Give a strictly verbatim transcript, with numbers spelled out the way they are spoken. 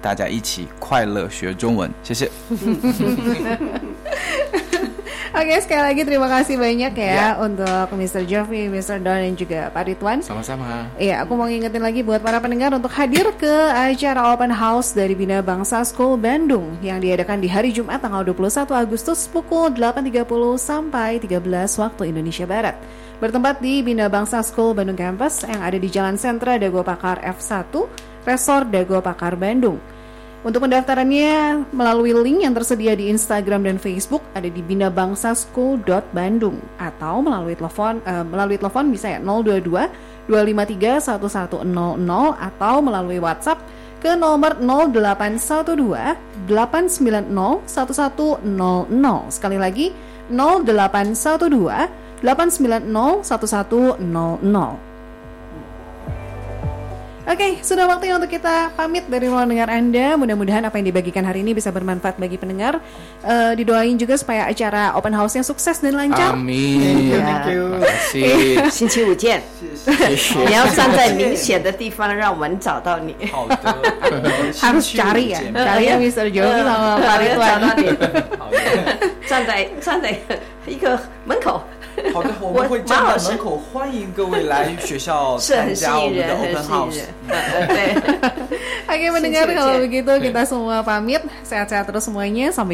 大家一起快乐学中文，谢谢。 Oke, sekali lagi terima kasih banyak ya, ya. Untuk mister Jeffrey, mister Don, dan juga Pak Ridwan. Sama-sama. Iya, aku mau ngingetin lagi buat para pendengar untuk hadir ke acara Open House dari Bina Bangsa School Bandung yang diadakan di hari Jumat tanggal dua puluh satu Agustus pukul delapan tiga puluh sampai tiga belas waktu Indonesia Barat. Bertempat di Bina Bangsa School Bandung Campus yang ada di Jalan Sentra Dago Pakar F satu, Resor Dago Pakar Bandung. Untuk pendaftarannya melalui link yang tersedia di Instagram dan Facebook ada di binabangsaschool dot bandung atau melalui telepon uh, melalui telepon bisa ya nol dua dua dua lima tiga satu satu nol nol atau melalui WhatsApp ke nomor nol delapan satu dua delapan sembilan nol satu satu nol nol. Sekali lagi nol delapan satu dua delapan sembilan nol satu satu nol nol. Oke, okay, sudah waktunya untuk kita pamit dari ruang dengar Anda. Mudah-mudahan apa yang dibagikan hari ini bisa bermanfaat bagi pendengar. Uh, didoain juga supaya acara open house-nya sukses dan lancar. Amin. Thank you. Terima kasih. 星期五见。你要站在明显的地方，让我们找到你。 好的。 Harus cari ya, cari ya mister Jogi sama Pak Ridwan. 找到你。站在站在一个门口。 好的，我们会站在门口欢迎各位来学校参加我们的 Open House。 对。 Oke, mendengar kalau begitu kita semua pamit, sehat-sehat terus semuanya, sampai